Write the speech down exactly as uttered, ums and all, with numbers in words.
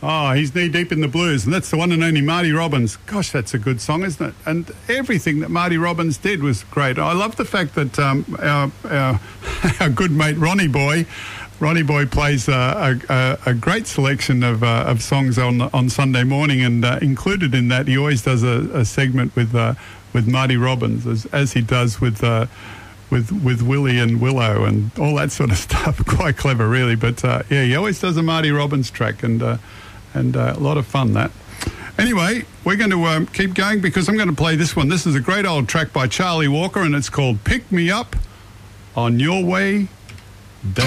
Oh, he's knee-deep in the blues, and that's the one and only Marty Robbins. Gosh, that's a good song, isn't it? And everything that Marty Robbins did was great. I love the fact that um, our, our, our good mate Ronnie Boy, Ronnie Boy plays uh, a, a, a great selection of uh, of songs on on Sunday morning, and uh, included in that, he always does a, a segment with uh, with Marty Robbins, as, as he does with... Uh, With, with Willie and Willow and all that sort of stuff. Quite clever, really. But, uh, yeah, he always does a Marty Robbins track, and uh, and uh, a lot of fun, that. Anyway, we're going to um, keep going because I'm going to play this one. This is a great old track by Charlie Walker, and it's called Pick Me Up on Your Way